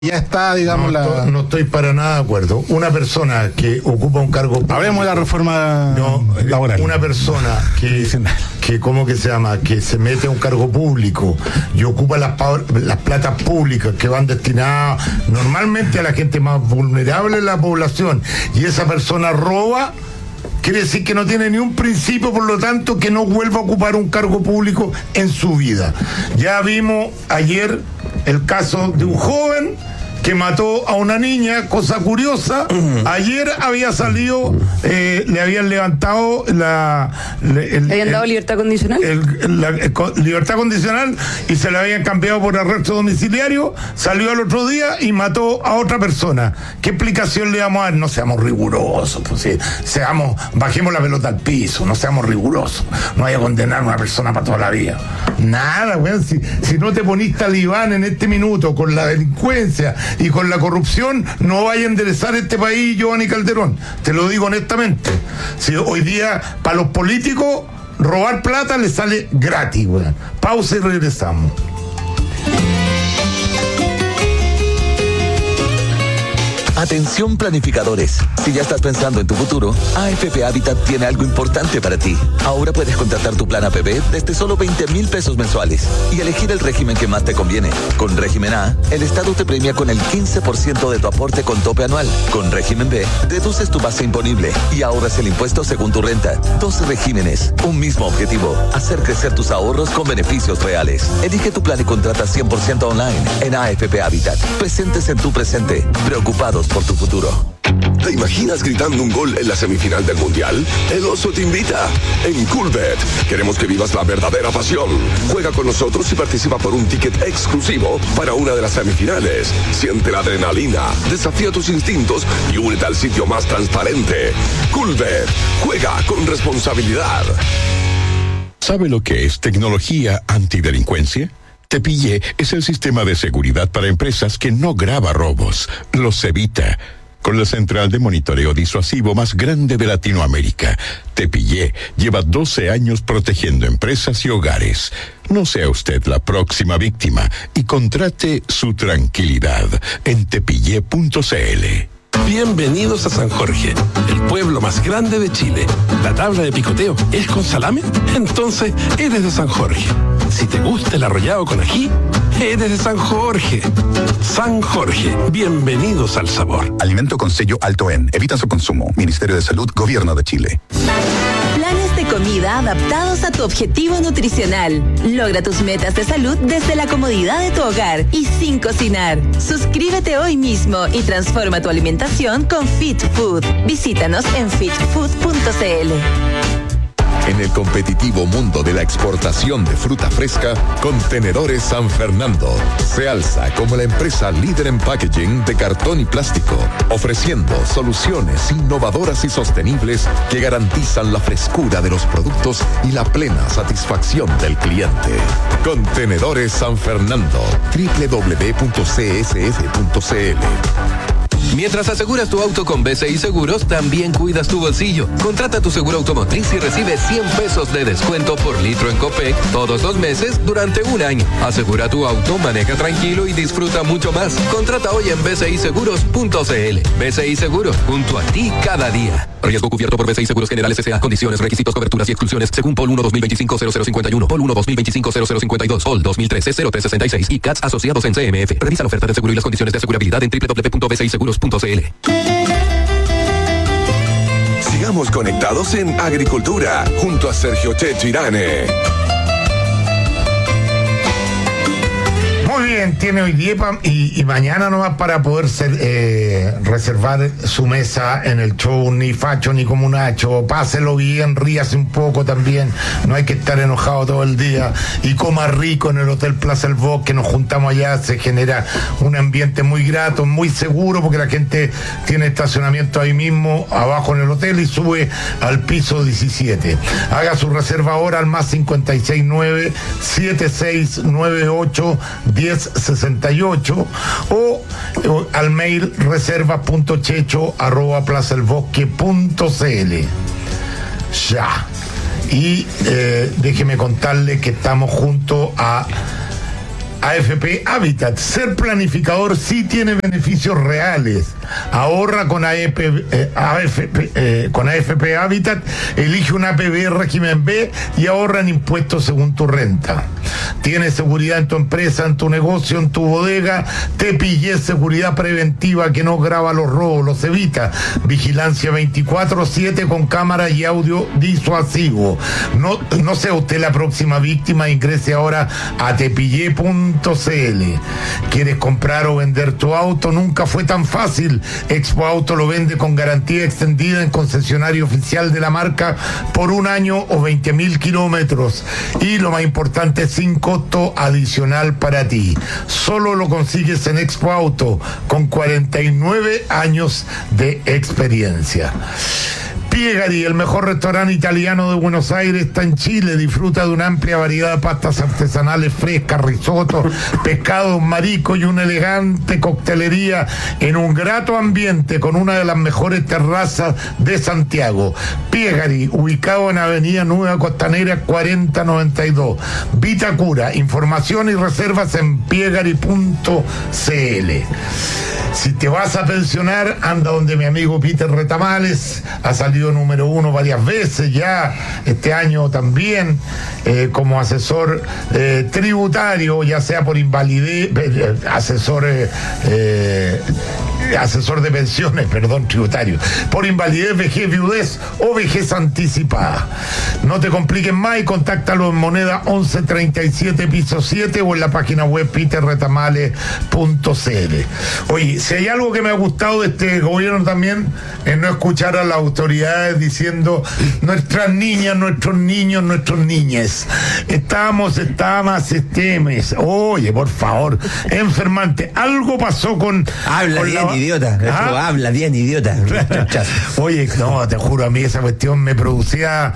Ya está, digamos, no estoy para nada de acuerdo. Una persona que ocupa un cargo público. Hablemos de la reforma laboral. Una persona que ¿cómo que se llama? Que se mete a un cargo público y ocupa las platas públicas que van destinadas normalmente a la gente más vulnerable de la población, y esa persona roba, quiere decir que no tiene ni un principio, por lo tanto que no vuelva a ocupar un cargo público en su vida. Ya vimos ayer el caso de un joven que mató a una niña, cosa curiosa. Ayer había salido, le habían levantado ¿Le habían dado libertad condicional? Libertad condicional, y se la habían cambiado por arresto domiciliario. Salió al otro día y mató a otra persona. ¿Qué explicación le vamos a dar? No seamos rigurosos, pues sí. Bajemos la pelota al piso, no seamos rigurosos. No vaya a condenar a una persona para toda la vida. Nada, weón. Si no te ponís talibán en este minuto con la delincuencia y con la corrupción, no vaya a enderezar este país, Giovanni Calderón. Te lo digo honestamente. Si hoy día, para los políticos, robar plata les sale gratis, weón. Pausa y regresamos. Atención planificadores, si ya estás pensando en tu futuro, AFP Habitat tiene algo importante para ti. Ahora puedes contratar tu plan APB desde solo 20,000 pesos mensuales y elegir el régimen que más te conviene. Con régimen A, el Estado te premia con el 15% de tu aporte con tope anual. Con régimen B, deduces tu base imponible y ahorras el impuesto según tu renta. 12 regímenes, un mismo objetivo: hacer crecer tus ahorros con beneficios reales. Elige tu plan y contrata 100% online en AFP Habitat. Presentes en tu presente, preocupados por tu futuro. ¿Te imaginas gritando un gol en la semifinal del Mundial? El Oso te invita. En Coolbet queremos que vivas la verdadera pasión. Juega con nosotros y participa por un ticket exclusivo para una de las semifinales. Siente la adrenalina, desafía tus instintos y únete al sitio más transparente. Coolbet, juega con responsabilidad. ¿Sabe lo que es tecnología antidelincuencia? Te Pillé es el sistema de seguridad para empresas que no graba robos, los evita. Con la central de monitoreo disuasivo más grande de Latinoamérica, Te Pillé lleva 12 años protegiendo empresas y hogares. No sea usted la próxima víctima y contrate su tranquilidad en tepillé.cl. Bienvenidos a San Jorge, el pueblo más grande de Chile. ¿La tabla de picoteo es con salame? Entonces eres de San Jorge. Si te gusta el arrollado con ají, eres de San Jorge. San Jorge, bienvenidos al sabor. Alimento con sello alto en. Evita su consumo. Ministerio de Salud, Gobierno de Chile. Planes de comida adaptados a tu objetivo nutricional. Logra tus metas de salud desde la comodidad de tu hogar y sin cocinar. Suscríbete hoy mismo y transforma tu alimentación con Fit Food. Visítanos en fitfood.cl. En el competitivo mundo de la exportación de fruta fresca, Contenedores San Fernando se alza como la empresa líder en packaging de cartón y plástico, ofreciendo soluciones innovadoras y sostenibles que garantizan la frescura de los productos y la plena satisfacción del cliente. Contenedores San Fernando, www.csf.cl. Mientras aseguras tu auto con BCI Seguros, también cuidas tu bolsillo. Contrata tu seguro automotriz y recibe 100 pesos de descuento por litro en Copec todos los meses durante un año. Asegura tu auto, maneja tranquilo y disfruta mucho más. Contrata hoy en bciseguros.cl. BCI Seguros, junto a ti cada día. Riesgo cubierto por BCI Seguros Generales S.A. Condiciones, requisitos, coberturas y exclusiones según Pol 1 2025-0051, Pol 1 2025-0052, Pol 2013-0366 y CATS asociados en CMF. Revisa la oferta de seguro y las condiciones de asegurabilidad en www.bciseguros.cl. Sigamos conectados en Agricultura junto a Sergio Checho Irane. Muy bien, tiene hoy día y mañana nomás para poder reservar su mesa en el show Ni Facho ni Comunacho. Páselo bien, ríase un poco también, no hay que estar enojado todo el día, y coma rico en el Hotel Plaza El Bosque. Nos juntamos allá, se genera un ambiente muy grato, muy seguro, porque la gente tiene estacionamiento ahí mismo, abajo en el hotel, y sube al piso 17. Haga su reserva ahora al más 569-7698-1068 o al mail reservas.checho@plazaelbosque.cl. Ya. Y déjeme contarle que estamos junto a AFP Habitat. Ser planificador sí tiene beneficios reales. Ahorra con con AFP Habitat, elige una APB régimen B y ahorra en impuestos según tu renta. Tienes seguridad en tu empresa, en tu negocio, en tu bodega. Te pillé seguridad preventiva que no graba los robos, los evita. Vigilancia 24/7 con cámara y audio disuasivo. No sea usted la próxima víctima, ingrese ahora a tepillé.cl. ¿Quieres comprar o vender tu auto? Nunca fue tan fácil. Expo Auto lo vende con garantía extendida en concesionario oficial de la marca por 1 año o 20.000 kilómetros. Y lo más importante, sin costo adicional para ti. Solo lo consigues en Expo Auto con 49 años de experiencia. Piegari, el mejor restaurante italiano de Buenos Aires, está en Chile. Disfruta de una amplia variedad de pastas artesanales frescas, risotto, pescados, mariscos y una elegante coctelería en un grato ambiente con una de las mejores terrazas de Santiago. Piegari, ubicado en Avenida Nueva Costanera 4092. Vitacura, información y reservas en piegari.cl. Si te vas a pensionar, anda donde mi amigo Peter Retamales, ha salido número 1 varias veces ya, este año también, como asesor tributario, ya sea por invalidez, asesor de pensiones, tributario, por invalidez, vejez, viudez o vejez anticipada. No te compliques más y contáctalo en moneda 1137 piso 7 o en la página web peterretamales.cl. Oye, si hay algo que me ha gustado de este gobierno también es no escuchar a las autoridades diciendo nuestras niñas, nuestros niños, nuestros niñes. Estamos sistemas. Oye, por favor, enfermante. Algo pasó con... Habla bien, idiota. Habla bien, idiota. Oye, no, te juro, a mí esa cuestión me producía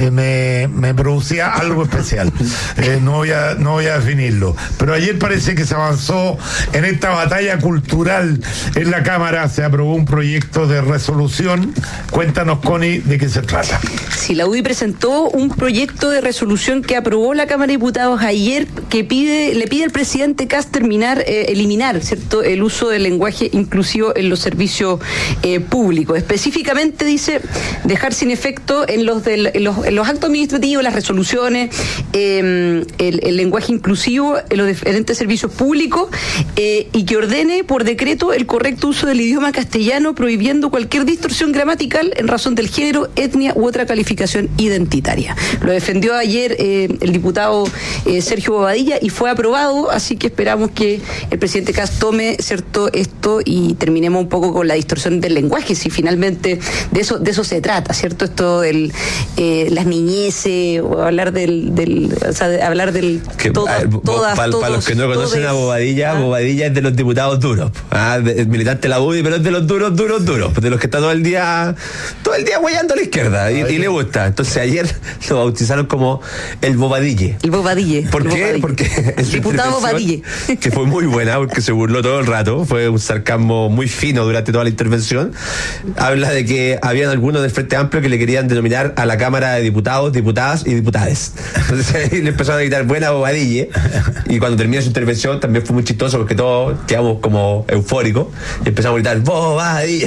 algo especial. No voy a definirlo. Pero ayer parece que se avanzó en esta batalla cultural en la Cámara. Se aprobó un proyecto de resolución. Cuéntanos, Connie, de qué se trata. Sí, la UDI presentó un proyecto de resolución que aprobó la Cámara de Diputados ayer, que le pide al presidente Kast eliminar, ¿cierto?, el uso del lenguaje inclusivo en los servicios públicos. Específicamente dice dejar sin efecto en los actos administrativos, las resoluciones, el lenguaje inclusivo en los diferentes servicios públicos, y que ordene por decreto el correcto uso del idioma castellano, prohibiendo cualquier distorsión gramatical en razón del género, etnia u otra calificación identitaria. Lo defendió ayer el diputado Sergio Bobadilla y fue aprobado, así que esperamos que el presidente Kast tome, ¿cierto?, esto y terminemos un poco con la distorsión del lenguaje, si finalmente de eso se trata, ¿cierto? Esto del las niñeces, o hablar hablar del todas, para los que no conocen a Bobadilla, Bobadilla es de los diputados duros, es militante de la UDI, pero es de los duros, de los que está todo el día guayando a la izquierda y le gusta. Entonces ayer lo bautizaron como el Bobadille. El Bobadille. ¿Por qué? Porque el diputado Bobadille, que fue muy buena, porque se burló todo el rato, fue un sarcasmo muy fino durante toda la intervención. Habla de que habían algunos del Frente Amplio que le querían denominar a la Cámara de Diputados, Diputadas y Diputades. Entonces ahí le empezaron a gritar buena Bobadille, y cuando terminó su intervención también fue muy chistoso porque todos quedamos como eufóricos y empezamos a gritar Bobadille.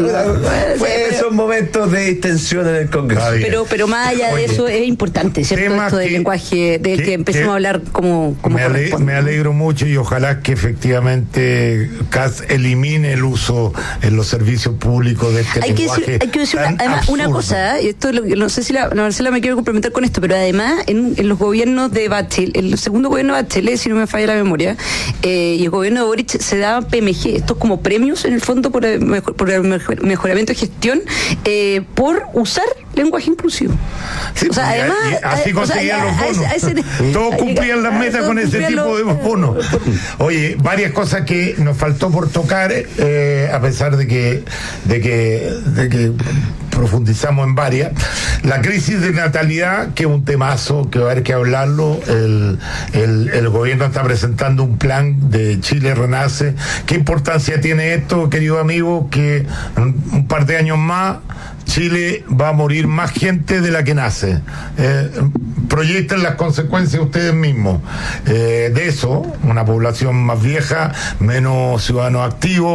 Son momentos de distensión en el Congreso. Pero más allá de eso es importante, ¿cierto? Esto del lenguaje, de que empecemos a hablar como me alegro mucho y ojalá que efectivamente Kast elimine el uso en los servicios públicos de este lenguaje. Hay que decir además absurdo. una cosa, esto no sé si la Marcela me quiere complementar con esto, pero además en los gobiernos de Bachelet, el segundo gobierno de Bachelet, si no me falla la memoria, y el gobierno de Boric, se daban PMG, estos como premios en el fondo por el mejoramiento de gestión, por usar lenguaje inclusivo. Sí, o sea, además, así conseguían los bonos. Todos cumplían las metas con ese tipo de bonos. Oye, varias cosas que nos faltó por tocar. a pesar de que profundizamos en varias, la crisis de natalidad, que es un temazo que va a haber que hablarlo. El gobierno está presentando un plan de Chile Renace. ¿Qué importancia tiene esto, querido amigo? Que en un par de años más Chile va a morir más gente de la que nace. Proyecten las consecuencias ustedes mismos de eso, una población más vieja, menos ciudadanos activos.